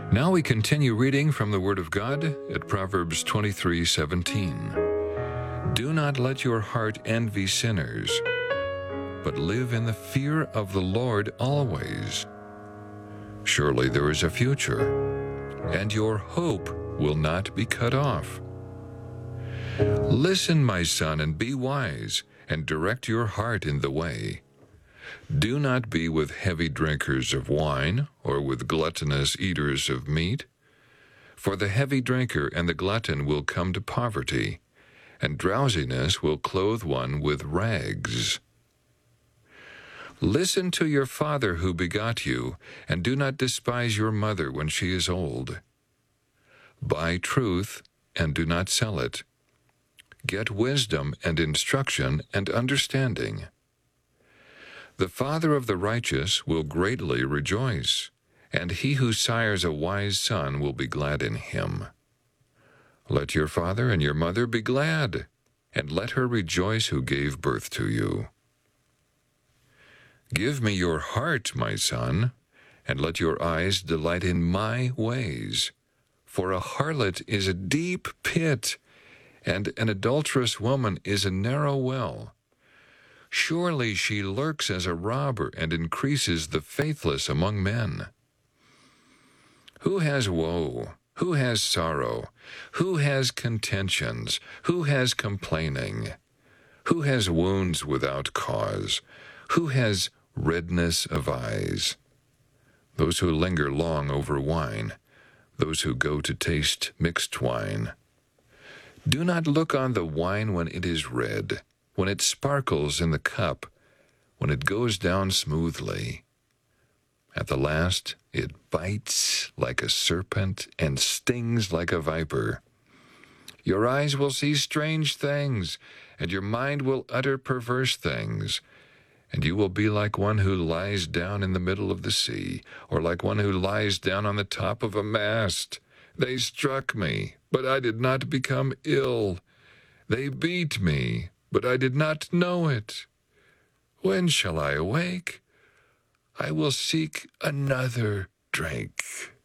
Now we continue reading from the Word of God at Proverbs 23:17. Do not let your heart envy sinners, but live in the fear of the Lord always. Surely there is a future, and your hope will not be cut off. Listen, my son, and be wise, and direct your heart in the way. Do not be with heavy drinkers of wine, or with gluttonous eaters of meat. For the heavy drinker and the glutton will come to poverty, and drowsiness will clothe one with rags. Listen to your father who begot you, and do not despise your mother when she is old. Buy truth, and do not sell it. Get wisdom and instruction and understanding. The father of the righteous will greatly rejoice, and he who sires a wise son will be glad in him. Let your father and your mother be glad, and let her rejoice who gave birth to you. Give me your heart, my son, and let your eyes delight in my ways. For a harlot is a deep pit, and an adulterous woman is a narrow well. Surely she lurks as a robber and increases the faithless among men. Who has woe? Who has sorrow? Who has contentions? Who has complaining? Who has wounds without cause? Who has redness of eyes? Those who linger long over wine, those who go to taste mixed wine. Do not look on the wine when it is red, when it sparkles in the cup, when it goes down smoothly. At the last, it bites like a serpent and stings like a viper. Your eyes will see strange things, and your mind will utter perverse things. And you will be like one who lies down in the middle of the sea, or like one who lies down on the top of a mast. They struck me, but I did not become ill. They beat me, but I did not know it. When shall I awake? I will seek another drink.